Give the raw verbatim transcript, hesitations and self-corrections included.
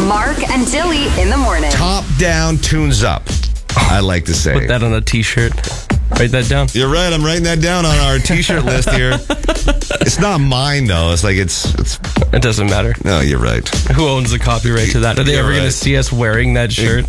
Mark and Dilly in the morning. Top down, tunes up. I like to say. Put that on a t-shirt. Write that down. You're right. I'm writing that down on our t-shirt list here. It's not mine, though. It's like it's... it's. It doesn't matter. No, you're right. Who owns the copyright to that? Are they You're ever going right. to see us wearing that shirt?